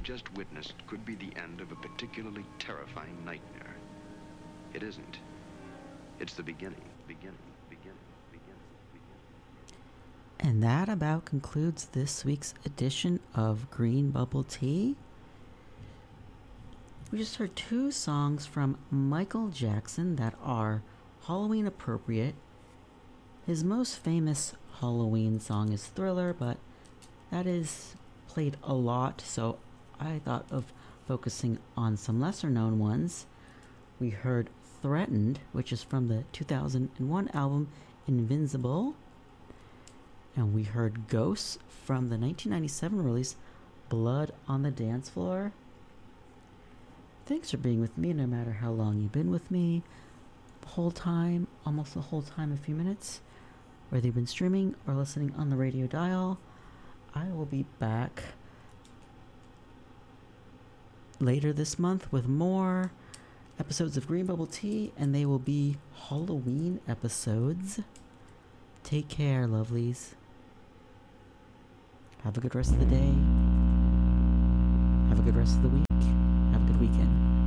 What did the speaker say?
just witnessed could be the end of a particularly terrifying nightmare. It isn't. It's the beginning. And that about concludes this week's edition of Green Bubble Tea. We just heard two songs from Michael Jackson that are Halloween appropriate. His most famous Halloween song is Thriller, but that is played a lot, so I thought of focusing on some lesser known ones. We heard Threatened, which is from the 2001 album Invincible. And we heard Ghosts from the 1997 release Blood on the Dance Floor. Thanks for being with me no matter how long you've been with me. The whole time, almost the whole time, a few minutes. Whether you've been streaming or listening on the radio dial. I will be back later this month with more episodes of Green Bubble Tea, and they will be Halloween episodes. Take care, lovelies. Have a good rest of the day. Have a good rest of the week. Have a good weekend.